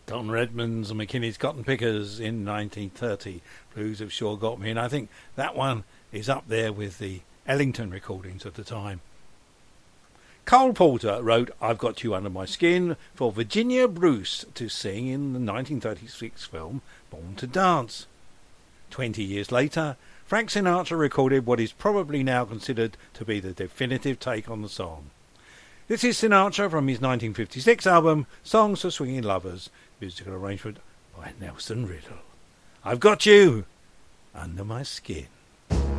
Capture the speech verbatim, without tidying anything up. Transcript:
Don Redman's and McKinney's Cotton Pickers in nineteen thirty. Blues Have Sure Got Me. And I think that one is up there with the Ellington recordings of the time. Cole Porter wrote I've Got You Under My Skin for Virginia Bruce to sing in the nineteen thirty-six film Born to Dance. Twenty years later, Frank Sinatra recorded what is probably now considered to be the definitive take on the song. This is Sinatra from his nineteen fifty-six album Songs for Swinging Lovers, musical arrangement by Nelson Riddle. I've Got You Under My Skin.